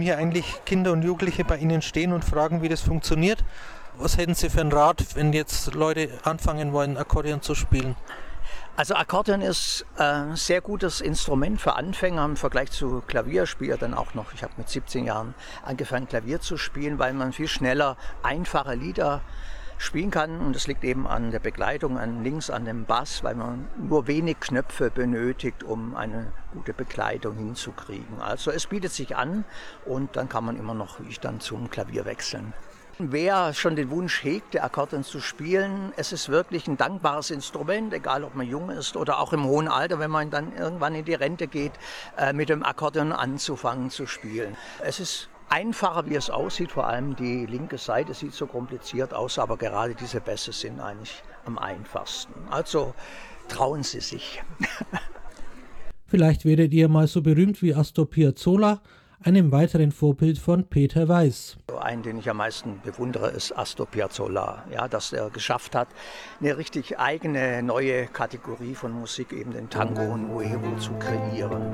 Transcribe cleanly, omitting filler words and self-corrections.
Hier eigentlich Kinder und Jugendliche bei Ihnen stehen und fragen, wie das funktioniert. Was hätten Sie für einen Rat, wenn jetzt Leute anfangen wollen, Akkordeon zu spielen? Also Akkordeon ist ein sehr gutes Instrument für Anfänger im Vergleich zu Klavier. Ich spiele dann auch noch, ich habe mit 17 Jahren angefangen Klavier zu spielen, weil man viel schneller einfache Lieder spielen kann. Und das liegt eben an der Begleitung, links an dem Bass, weil man nur wenig Knöpfe benötigt, um eine gute Begleitung hinzukriegen. Also es bietet sich an und dann kann man immer noch, wie ich dann zum Klavier wechseln. Wer schon den Wunsch hegt, Akkordeon zu spielen, es ist wirklich ein dankbares Instrument, egal ob man jung ist oder auch im hohen Alter, wenn man dann irgendwann in die Rente geht, mit dem Akkordeon anzufangen zu spielen. Es ist einfacher, wie es aussieht, vor allem die linke Seite sieht so kompliziert aus, aber gerade diese Bässe sind eigentlich am einfachsten. Also trauen Sie sich. Vielleicht werdet ihr mal so berühmt wie Astor Piazzolla, einem weiteren Vorbild von Peter Weiß. Einen, den ich am meisten bewundere, ist Astor Piazzolla. Ja, dass er geschafft hat, eine richtig eigene, neue Kategorie von Musik, eben den Tango und Nuevo, zu kreieren.